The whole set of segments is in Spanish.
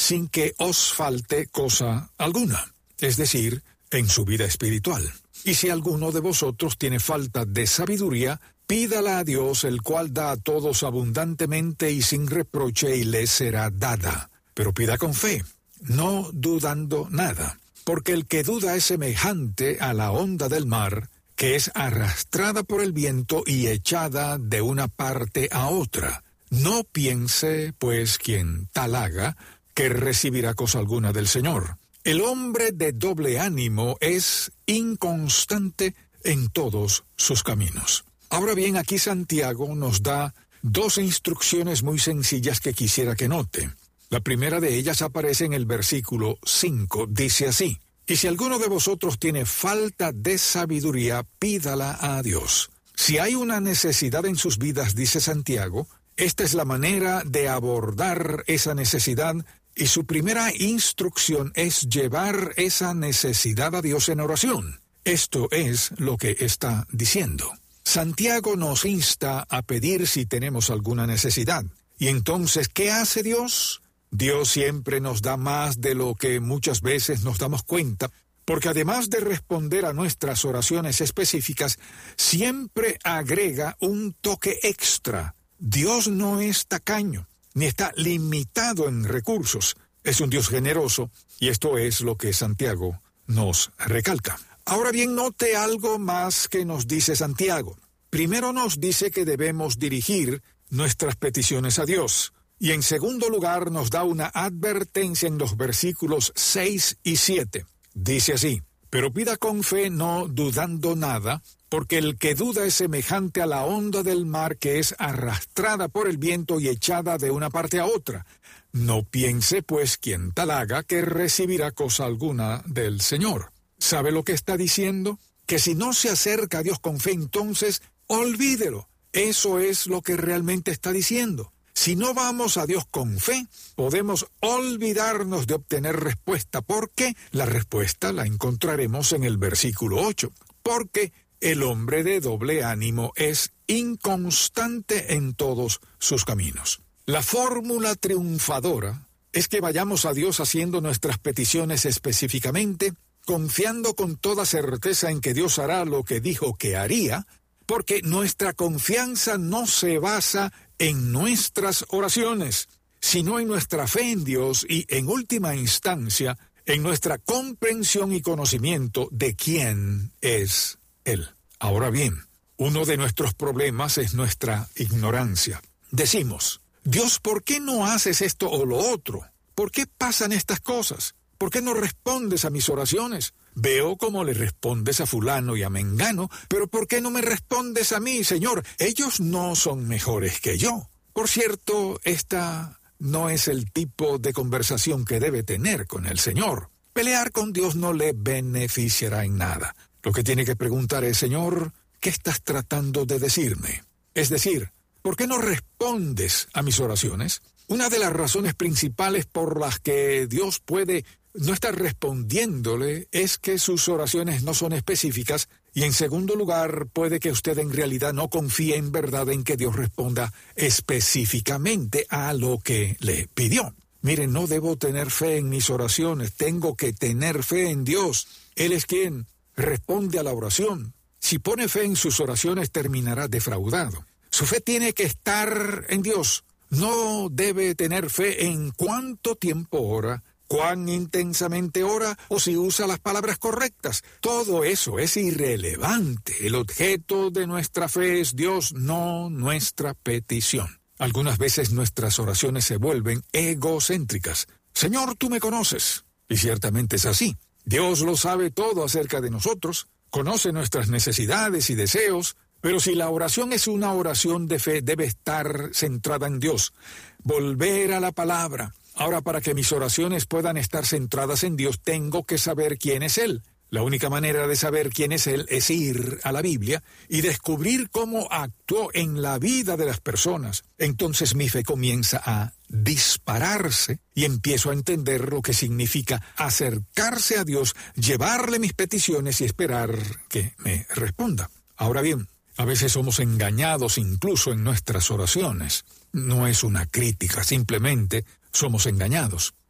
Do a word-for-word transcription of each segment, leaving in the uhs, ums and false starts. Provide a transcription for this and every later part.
sin que os falte cosa alguna, es decir, en su vida espiritual. Y si alguno de vosotros tiene falta de sabiduría, pídala a Dios, el cual da a todos abundantemente y sin reproche, y le será dada. Pero pida con fe, no dudando nada, porque el que duda es semejante a la onda del mar, que es arrastrada por el viento y echada de una parte a otra. No piense, pues, quien tal haga, que recibirá cosa alguna del Señor. El hombre de doble ánimo es inconstante en todos sus caminos. Ahora bien, aquí Santiago nos da dos instrucciones muy sencillas que quisiera que note. La primera de ellas aparece en el versículo cinco, dice así: y si alguno de vosotros tiene falta de sabiduría, pídala a Dios. Si hay una necesidad en sus vidas, dice Santiago, esta es la manera de abordar esa necesidad, y su primera instrucción es llevar esa necesidad a Dios en oración. Esto es lo que está diciendo. Santiago nos insta a pedir si tenemos alguna necesidad. Y entonces, ¿qué hace Dios? Dios siempre nos da más de lo que muchas veces nos damos cuenta, porque además de responder a nuestras oraciones específicas, siempre agrega un toque extra. Dios no es tacaño, ni está limitado en recursos. Es un Dios generoso, y esto es lo que Santiago nos recalca. Ahora bien, note algo más que nos dice Santiago. Primero nos dice que debemos dirigir nuestras peticiones a Dios. Y en segundo lugar nos da una advertencia en los versículos seis y siete. Dice así: pero pida con fe, no dudando nada, porque el que duda es semejante a la onda del mar, que es arrastrada por el viento y echada de una parte a otra. No piense, pues, quien tal haga, que recibirá cosa alguna del Señor. ¿Sabe lo que está diciendo? Que si no se acerca a Dios con fe, entonces olvídelo. Eso es lo que realmente está diciendo. Si no vamos a Dios con fe, podemos olvidarnos de obtener respuesta, porque la respuesta la encontraremos en el versículo ocho. Porque el hombre de doble ánimo es inconstante en todos sus caminos. La fórmula triunfadora es que vayamos a Dios haciendo nuestras peticiones específicamente, confiando con toda certeza en que Dios hará lo que dijo que haría, porque nuestra confianza no se basa en nuestras oraciones, sino en nuestra fe en Dios y, en última instancia, en nuestra comprensión y conocimiento de quién es Él. Ahora bien, uno de nuestros problemas es nuestra ignorancia. Decimos: Dios, ¿por qué no haces esto o lo otro? ¿Por qué pasan estas cosas? ¿Por qué no respondes a mis oraciones? Veo cómo le respondes a fulano y a mengano, pero ¿por qué no me respondes a mí, Señor? Ellos no son mejores que yo. Por cierto, esta no es el tipo de conversación que debe tener con el Señor. Pelear con Dios no le beneficiará en nada. Lo que tiene que preguntar es: Señor, ¿qué estás tratando de decirme? Es decir, ¿por qué no respondes a mis oraciones? Una de las razones principales por las que Dios puede no estar respondiéndole es que sus oraciones no son específicas, y en segundo lugar, puede que usted en realidad no confíe en verdad en que Dios responda específicamente a lo que le pidió. Miren, no debo tener fe en mis oraciones, tengo que tener fe en Dios. Él es quien responde a la oración. Si pone fe en sus oraciones, terminará defraudado. Su fe tiene que estar en Dios. No debe tener fe en cuánto tiempo ora, cuán intensamente ora o si usa las palabras correctas. Todo eso es irrelevante. El objeto de nuestra fe es Dios, no nuestra petición. Algunas veces nuestras oraciones se vuelven egocéntricas. Señor, tú me conoces. Y ciertamente es así. Dios lo sabe todo acerca de nosotros, conoce nuestras necesidades y deseos, pero si la oración es una oración de fe, debe estar centrada en Dios. Volver a la palabra. Ahora, para que mis oraciones puedan estar centradas en Dios, tengo que saber quién es Él. La única manera de saber quién es Él es ir a la Biblia y descubrir cómo actuó en la vida de las personas. Entonces mi fe comienza a dispararse y empiezo a entender lo que significa acercarse a Dios, llevarle mis peticiones y esperar que me responda. Ahora bien, a veces somos engañados incluso en nuestras oraciones. No es una crítica, simplemente somos engañados.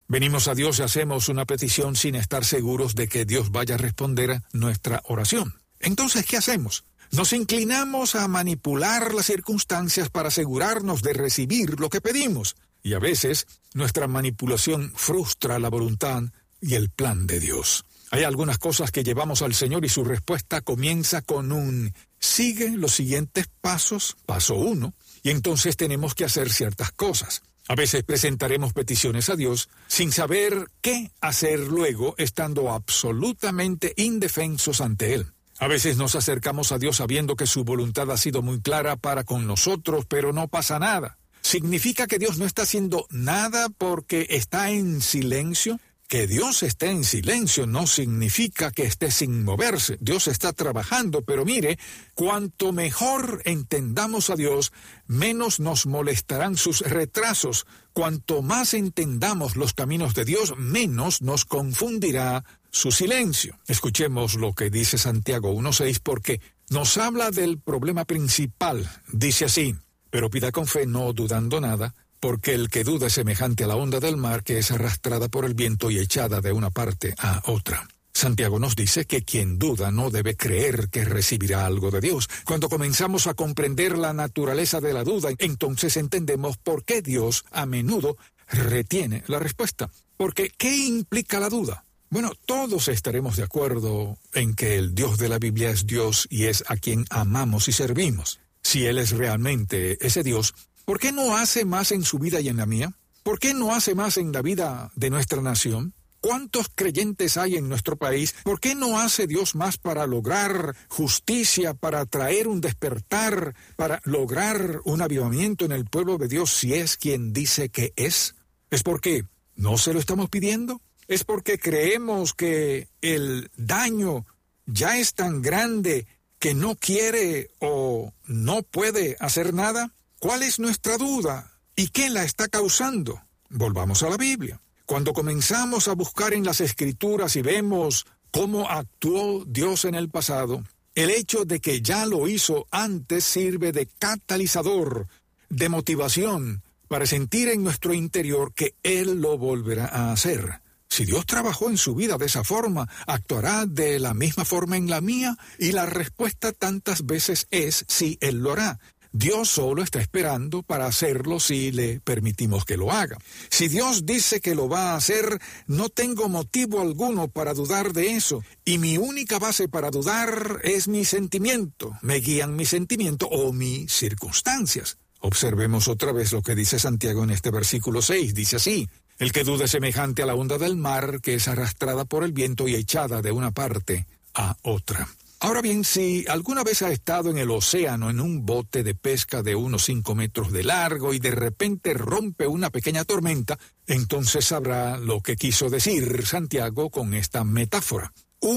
Venimos a Dios y hacemos una petición sin estar seguros de que Dios vaya a responder a nuestra oración. Entonces, ¿qué hacemos? Nos inclinamos a manipular las circunstancias para asegurarnos de recibir lo que pedimos. Y a veces, nuestra manipulación frustra la voluntad y el plan de Dios. Hay algunas cosas que llevamos al Señor y su respuesta comienza con un sigue los siguientes pasos, paso uno, y entonces tenemos que hacer ciertas cosas. A veces presentaremos peticiones a Dios sin saber qué hacer luego, estando absolutamente indefensos ante Él. A veces nos acercamos a Dios sabiendo que su voluntad ha sido muy clara para con nosotros, pero no pasa nada. ¿Significa que Dios no está haciendo nada porque está en silencio? Que Dios esté en silencio no significa que esté sin moverse. Dios está trabajando, pero mire, cuanto mejor entendamos a Dios, menos nos molestarán sus retrasos. Cuanto más entendamos los caminos de Dios, menos nos confundirá su silencio. Escuchemos lo que dice Santiago uno seis, porque nos habla del problema principal. Dice así: pero pida con fe, no dudando nada, porque el que duda es semejante a la onda del mar que es arrastrada por el viento y echada de una parte a otra. Santiago nos dice que quien duda no debe creer que recibirá algo de Dios. Cuando comenzamos a comprender la naturaleza de la duda, entonces entendemos por qué Dios a menudo retiene la respuesta. Porque, ¿qué implica la duda? Bueno, todos estaremos de acuerdo en que el Dios de la Biblia es Dios y es a quien amamos y servimos. Si Él es realmente ese Dios, ¿por qué no hace más en su vida y en la mía? ¿Por qué no hace más en la vida de nuestra nación? ¿Cuántos creyentes hay en nuestro país? ¿Por qué no hace Dios más para lograr justicia, para traer un despertar, para lograr un avivamiento en el pueblo de Dios si es quien dice que es? ¿Es porque no se lo estamos pidiendo? ¿Es porque creemos que el daño ya es tan grande que no quiere o no puede hacer nada? ¿Cuál es nuestra duda? ¿Y qué la está causando? Volvamos a la Biblia. Cuando comenzamos a buscar en las Escrituras y vemos cómo actuó Dios en el pasado, el hecho de que ya lo hizo antes sirve de catalizador, de motivación, para sentir en nuestro interior que Él lo volverá a hacer. Si Dios trabajó en su vida de esa forma, actuará de la misma forma en la mía, y la respuesta tantas veces es sí, Él lo hará. Dios solo está esperando para hacerlo si le permitimos que lo haga. Si Dios dice que lo va a hacer, no tengo motivo alguno para dudar de eso. Y mi única base para dudar es mi sentimiento. Me guían mi sentimiento o mis circunstancias. Observemos otra vez lo que dice Santiago en este versículo seis. Dice así: el que duda es semejante a la onda del mar que es arrastrada por el viento y echada de una parte a otra. Ahora bien, si alguna vez ha estado en el océano en un bote de pesca de unos cinco metros de largo y de repente rompe una pequeña tormenta, entonces sabrá lo que quiso decir Santiago con esta metáfora.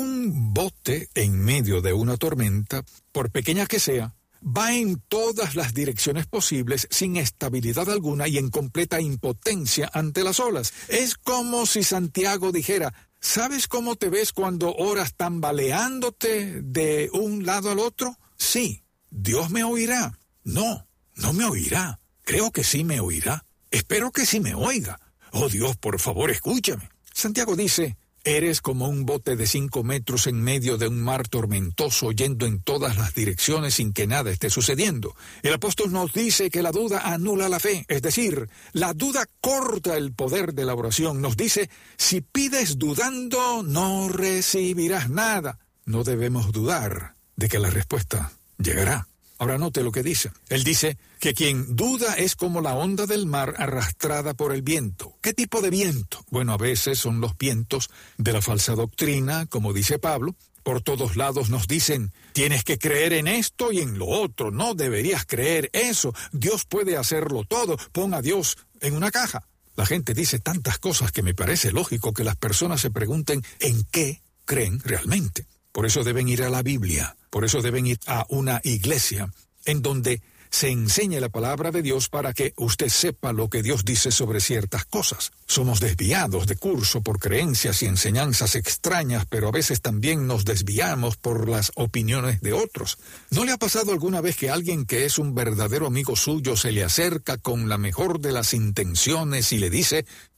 Un bote en medio de una tormenta, por pequeña que sea, va en todas las direcciones posibles sin estabilidad alguna y en completa impotencia ante las olas. Es como si Santiago dijera: ¿sabes cómo te ves cuando oras tambaleándote de un lado al otro? Sí. ¿Dios me oirá? No, no me oirá. Creo que sí me oirá. Espero que sí me oiga. Oh Dios, por favor, escúchame. Santiago dice: eres como un bote de cinco metros en medio de un mar tormentoso, yendo en todas las direcciones sin que nada esté sucediendo. El apóstol nos dice que la duda anula la fe, es decir, la duda corta el poder de la oración. Nos dice: si pides dudando, no recibirás nada. No debemos dudar de que la respuesta llegará. Ahora note lo que dice. Él dice que quien duda es como la onda del mar arrastrada por el viento. ¿Qué tipo de viento? Bueno, a veces son los vientos de la falsa doctrina, como dice Pablo. Por todos lados nos dicen: tienes que creer en esto y en lo otro, no deberías creer eso, Dios puede hacerlo todo, pon a Dios en una caja. La gente dice tantas cosas que me parece lógico que las personas se pregunten en qué creen realmente. Por eso deben ir a la Biblia, por eso deben ir a una iglesia en donde se enseñe la palabra de Dios para que usted sepa lo que Dios dice sobre ciertas cosas. Somos desviados de curso por creencias y enseñanzas extrañas, pero a veces también nos desviamos por las opiniones de otros. ¿No le ha pasado alguna vez que alguien que es un verdadero amigo suyo se le acerca con la mejor de las intenciones y le dice: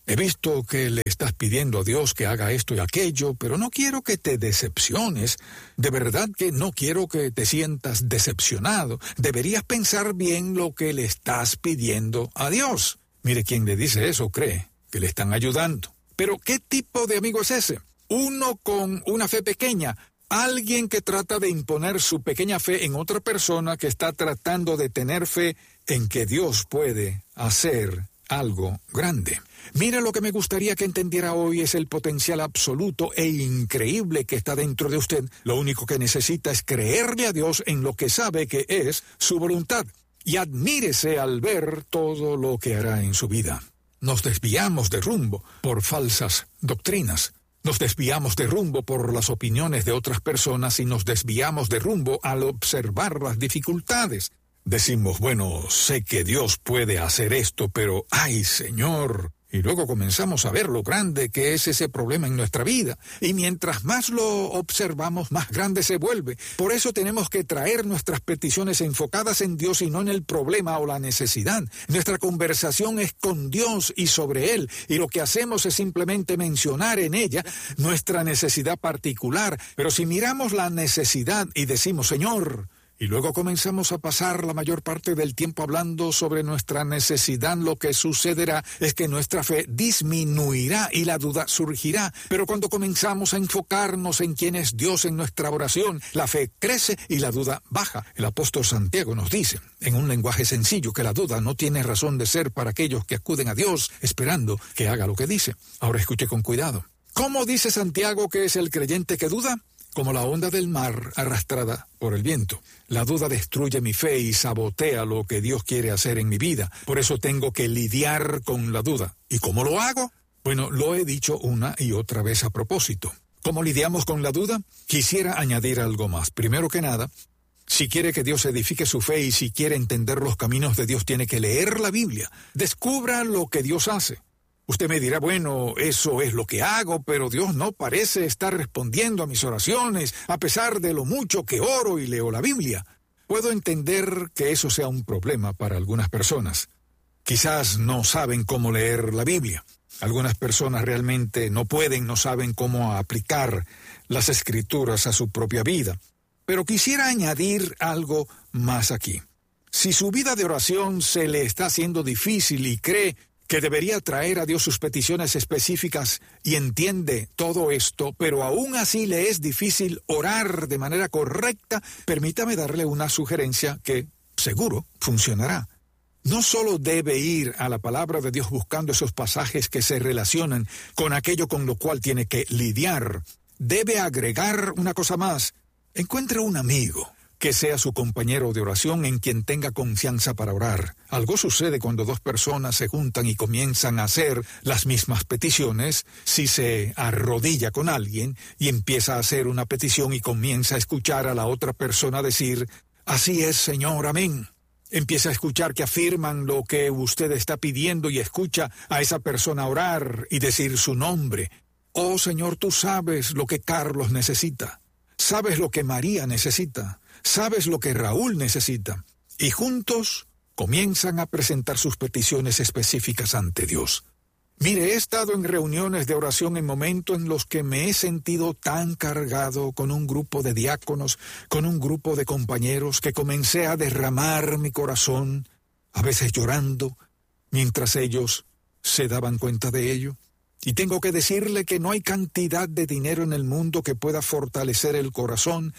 He visto que le estás pidiendo a Dios que haga esto y aquello, pero no quiero que te decepciones. De verdad que no quiero que te sientas decepcionado. Deberías pensar bien lo que le estás pidiendo a Dios. Mire, quien le dice eso cree que le están ayudando. Pero ¿qué tipo de amigo es ese? Uno con una fe pequeña. Alguien que trata de imponer su pequeña fe en otra persona que está tratando de tener fe en que Dios puede hacer algo grande. Mira, lo que me gustaría que entendiera hoy es el potencial absoluto e increíble que está dentro de usted. Lo único que necesita es creerle a Dios en lo que sabe que es su voluntad. Y admírese al ver todo lo que hará en su vida. Nos desviamos de rumbo por falsas doctrinas. Nos desviamos de rumbo por las opiniones de otras personas y nos desviamos de rumbo al observar las dificultades. Decimos, bueno, sé que Dios puede hacer esto, pero ¡ay, Señor! Y luego comenzamos a ver lo grande que es ese problema en nuestra vida. Y mientras más lo observamos, más grande se vuelve. Por eso tenemos que traer nuestras peticiones enfocadas en Dios y no en el problema o la necesidad. Nuestra conversación es con Dios y sobre Él. Y lo que hacemos es simplemente mencionar en ella nuestra necesidad particular. Pero si miramos la necesidad y decimos, Señor, y luego comenzamos a pasar la mayor parte del tiempo hablando sobre nuestra necesidad, lo que sucederá es que nuestra fe disminuirá y la duda surgirá. Pero cuando comenzamos a enfocarnos en quién es Dios en nuestra oración, la fe crece y la duda baja. El apóstol Santiago nos dice, en un lenguaje sencillo, que la duda no tiene razón de ser para aquellos que acuden a Dios esperando que haga lo que dice. Ahora escuche con cuidado. ¿Cómo dice Santiago que es el creyente que duda? Como la onda del mar arrastrada por el viento. La duda destruye mi fe y sabotea lo que Dios quiere hacer en mi vida. Por eso tengo que lidiar con la duda. ¿Y cómo lo hago? Bueno, lo he dicho una y otra vez a propósito. ¿Cómo lidiamos con la duda? Quisiera añadir algo más. Primero que nada, si quiere que Dios edifique su fe y si quiere entender los caminos de Dios, tiene que leer la Biblia. Descubra lo que Dios hace. Usted me dirá, bueno, eso es lo que hago, pero Dios no parece estar respondiendo a mis oraciones, a pesar de lo mucho que oro y leo la Biblia. Puedo entender que eso sea un problema para algunas personas. Quizás no saben cómo leer la Biblia. Algunas personas realmente no pueden, no saben cómo aplicar las Escrituras a su propia vida. Pero quisiera añadir algo más aquí. Si su vida de oración se le está haciendo difícil y cree que debería traer a Dios sus peticiones específicas y entiende todo esto, pero aún así le es difícil orar de manera correcta, permítame darle una sugerencia que seguro funcionará. No solo debe ir a la palabra de Dios buscando esos pasajes que se relacionan con aquello con lo cual tiene que lidiar, debe agregar una cosa más. Encuentre un amigo que sea su compañero de oración en quien tenga confianza para orar. Algo sucede cuando dos personas se juntan y comienzan a hacer las mismas peticiones. Si se arrodilla con alguien y empieza a hacer una petición y comienza a escuchar a la otra persona decir, así es, Señor, amén. Empieza a escuchar que afirman lo que usted está pidiendo y escucha a esa persona orar y decir su nombre. Oh, Señor, tú sabes lo que Carlos necesita. Sabes lo que María necesita. Sabes lo que Raúl necesita. Y juntos comienzan a presentar sus peticiones específicas ante Dios. Mire, he estado en reuniones de oración en momentos en los que me he sentido tan cargado con un grupo de diáconos, con un grupo de compañeros, que comencé a derramar mi corazón, a veces llorando, mientras ellos se daban cuenta de ello. Y tengo que decirle que no hay cantidad de dinero en el mundo que pueda fortalecer el corazón,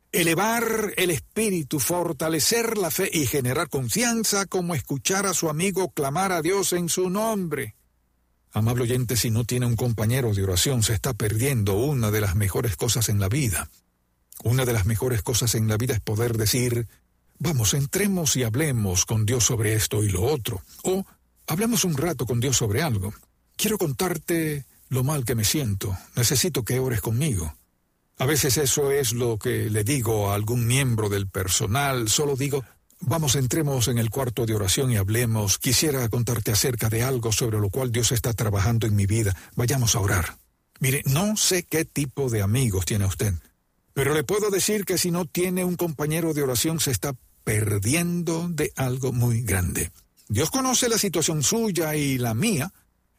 elevar el espíritu, fortalecer la fe y generar confianza como escuchar a su amigo clamar a Dios en su nombre. Amable oyente, si no tiene un compañero de oración, se está perdiendo una de las mejores cosas en la vida. Una de las mejores cosas en la vida es poder decir, vamos, entremos y hablemos con Dios sobre esto y lo otro. O hablemos un rato con Dios sobre algo. Quiero contarte lo mal que me siento. Necesito que ores conmigo. A veces eso es lo que le digo a algún miembro del personal. Solo digo, vamos, entremos en el cuarto de oración y hablemos. Quisiera contarte acerca de algo sobre lo cual Dios está trabajando en mi vida. Vayamos a orar. Mire, no sé qué tipo de amigos tiene usted, pero le puedo decir que si no tiene un compañero de oración se está perdiendo de algo muy grande. Dios conoce la situación suya y la mía,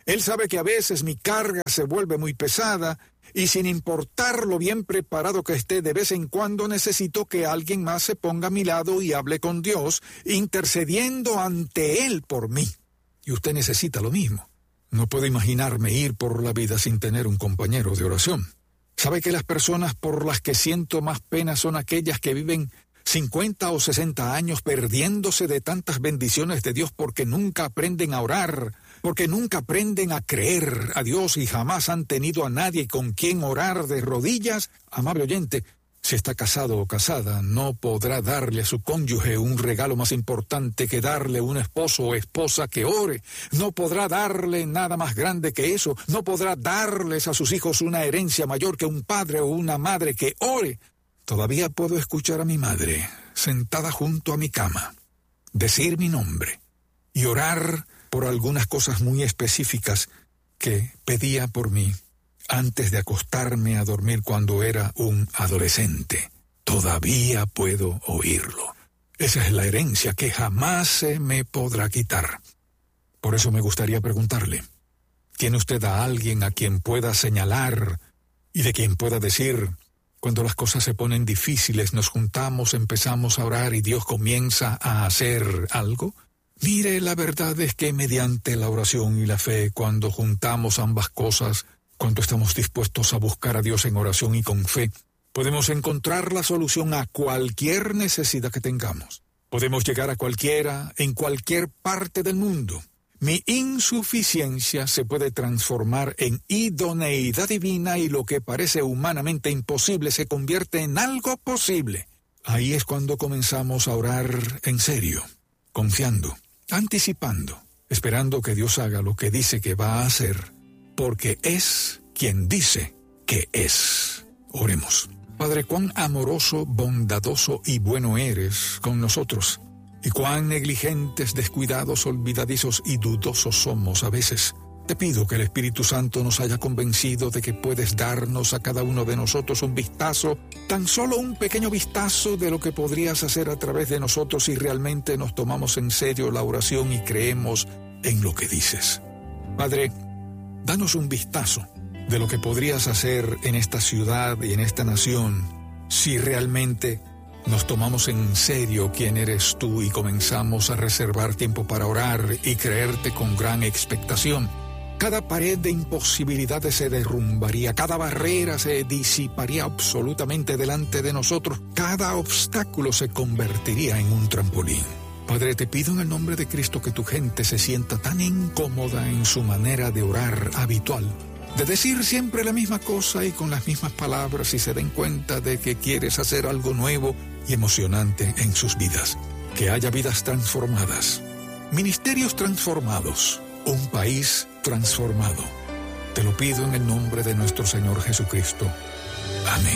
Él sabe que a veces mi carga se vuelve muy pesada y sin importar lo bien preparado que esté, de vez en cuando necesito que alguien más se ponga a mi lado y hable con Dios, intercediendo ante Él por mí. Y usted necesita lo mismo. No puedo imaginarme ir por la vida sin tener un compañero de oración. ¿Sabe que las personas por las que siento más pena son aquellas que viven cincuenta o sesenta años perdiéndose de tantas bendiciones de Dios porque nunca aprenden a orar, porque nunca aprenden a creer a Dios y jamás han tenido a nadie con quien orar de rodillas? Amable oyente, si está casado o casada, no podrá darle a su cónyuge un regalo más importante que darle un esposo o esposa que ore. No podrá darle nada más grande que eso. No podrá darles a sus hijos una herencia mayor que un padre o una madre que ore. Todavía puedo escuchar a mi madre, sentada junto a mi cama, decir mi nombre y orar por algunas cosas muy específicas que pedía por mí antes de acostarme a dormir cuando era un adolescente. Todavía puedo oírlo. Esa es la herencia que jamás se me podrá quitar. Por eso me gustaría preguntarle, ¿tiene usted a alguien a quien pueda señalar y de quien pueda decir: cuando las cosas se ponen difíciles, nos juntamos, empezamos a orar y Dios comienza a hacer algo? Mire, la verdad es que mediante la oración y la fe, cuando juntamos ambas cosas, cuando estamos dispuestos a buscar a Dios en oración y con fe, podemos encontrar la solución a cualquier necesidad que tengamos. Podemos llegar a cualquiera, en cualquier parte del mundo. Mi insuficiencia se puede transformar en idoneidad divina y lo que parece humanamente imposible se convierte en algo posible. Ahí es cuando comenzamos a orar en serio, confiando, anticipando, esperando que Dios haga lo que dice que va a hacer, porque es quien dice que es. Oremos. Padre, cuán amoroso, bondadoso y bueno eres con nosotros. Y cuán negligentes, descuidados, olvidadizos y dudosos somos a veces. Te pido que el Espíritu Santo nos haya convencido de que puedes darnos a cada uno de nosotros un vistazo, tan solo un pequeño vistazo de lo que podrías hacer a través de nosotros si realmente nos tomamos en serio la oración y creemos en lo que dices. Padre, danos un vistazo de lo que podrías hacer en esta ciudad y en esta nación si realmente nos tomamos en serio quién eres tú y comenzamos a reservar tiempo para orar y creerte con gran expectación. Cada pared de imposibilidades se derrumbaría, cada barrera se disiparía absolutamente delante de nosotros, cada obstáculo se convertiría en un trampolín. Padre, te pido en el nombre de Cristo que tu gente se sienta tan incómoda en su manera de orar habitual, de decir siempre la misma cosa y con las mismas palabras, y se den cuenta de que quieres hacer algo nuevo y emocionante en sus vidas. Que haya vidas transformadas, ministerios transformados, un país transformado. Te lo pido en el nombre de nuestro Señor Jesucristo. Amén.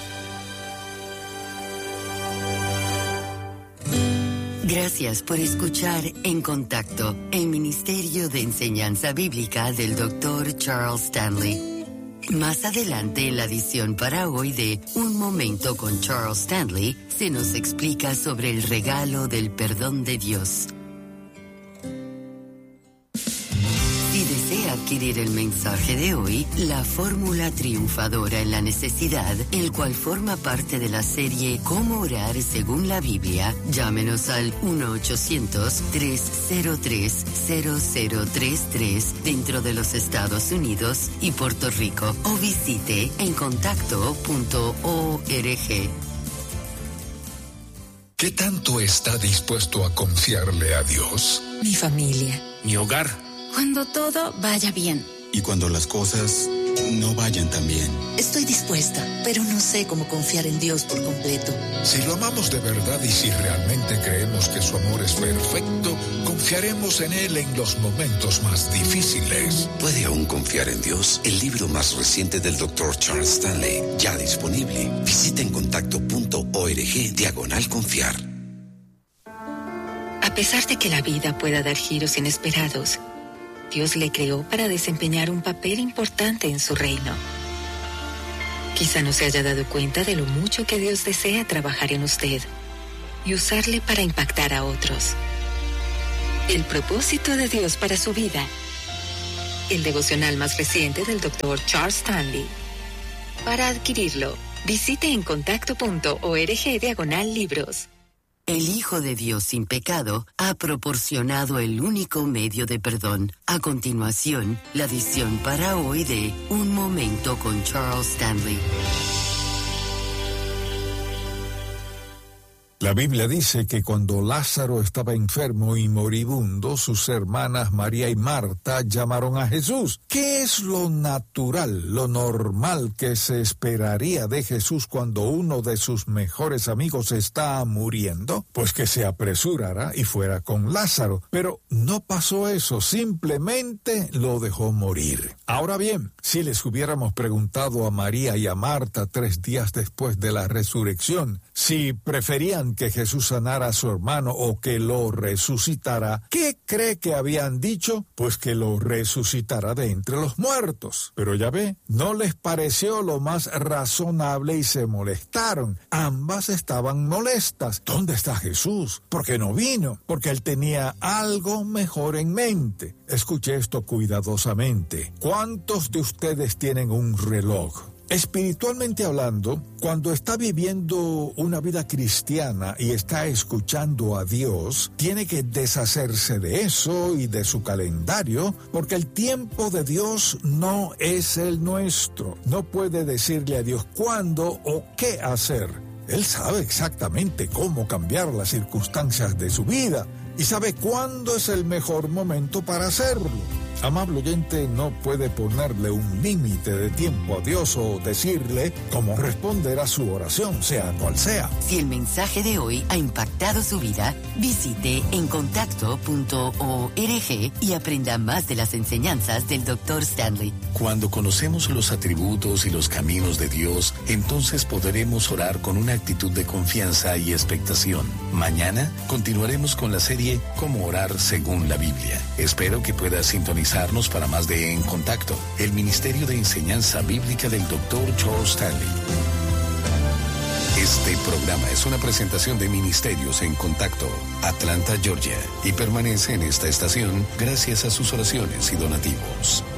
Gracias por escuchar En Contacto, el Ministerio de Enseñanza Bíblica del doctor Charles Stanley. Más adelante en la edición para hoy de Un Momento con Charles Stanley, se nos explica sobre el regalo del perdón de Dios. Si desea adquirir el mensaje de hoy, la fórmula triunfadora en la necesidad, el cual forma parte de la serie Cómo orar según la Biblia, llámenos al uno ochocientos, tres cero tres, cero cero tres tres dentro de los Estados Unidos y Puerto Rico o visite en contacto punto org. ¿Qué tanto está dispuesto a confiarle a Dios? Mi familia. Mi hogar. Cuando todo vaya bien. Y cuando las cosas no vayan tan bien. Estoy dispuesta, pero no sé cómo confiar en Dios por completo. Si lo amamos de verdad y si realmente creemos que su amor es perfecto, confiaremos en Él en los momentos más difíciles. ¿Puede aún confiar en Dios? El libro más reciente del doctor Charles Stanley, ya disponible. Visita en contacto punto org diagonal confiar. A pesar de que la vida pueda dar giros inesperados, Dios le creó para desempeñar un papel importante en su reino. Quizá no se haya dado cuenta de lo mucho que Dios desea trabajar en usted y usarle para impactar a otros. El propósito de Dios para su vida el devocional más reciente del doctor Charles Stanley. Para adquirirlo, visite encontacto.org diagonal libros. El Hijo de Dios sin pecado ha proporcionado el único medio de perdón. A continuación, la edición para hoy de Un Momento con Charles Stanley. La Biblia dice que cuando Lázaro estaba enfermo y moribundo, sus hermanas María y Marta llamaron a Jesús. ¿Qué es lo natural, lo normal que se esperaría de Jesús cuando uno de sus mejores amigos está muriendo? Pues que se apresurara y fuera con Lázaro. Pero no pasó eso, simplemente lo dejó morir. Ahora bien, si les hubiéramos preguntado a María y a Marta tres días después de la resurrección si preferían que Jesús sanara a su hermano o que lo resucitara, ¿qué cree que habían dicho? Pues que lo resucitara de entre los muertos. Pero ya ve, no les pareció lo más razonable y se molestaron. Ambas estaban molestas. ¿Dónde está Jesús? ¿Por qué no vino? Porque él tenía algo mejor en mente. Escuche esto cuidadosamente. ¿Cuántos de ustedes tienen un reloj? Espiritualmente hablando, cuando está viviendo una vida cristiana y está escuchando a Dios, tiene que deshacerse de eso y de su calendario, porque el tiempo de Dios no es el nuestro. No puede decirle a Dios cuándo o qué hacer. Él sabe exactamente cómo cambiar las circunstancias de su vida y sabe cuándo es el mejor momento para hacerlo. Amable oyente, no puede ponerle un límite de tiempo a Dios o decirle cómo responder a su oración, sea cual sea. Si el mensaje de hoy ha impactado su vida, visite encontacto punto org y aprenda más de las enseñanzas del doctor Stanley. Cuando conocemos los atributos y los caminos de Dios, entonces podremos orar con una actitud de confianza y expectación. Mañana continuaremos con la serie Cómo orar según la Biblia. Espero que pueda sintonizar para más de En Contacto, el Ministerio de Enseñanza Bíblica del doctor Charles Stanley. Este programa es una presentación de Ministerios en Contacto, Atlanta, Georgia, y permanece en esta estación gracias a sus oraciones y donativos.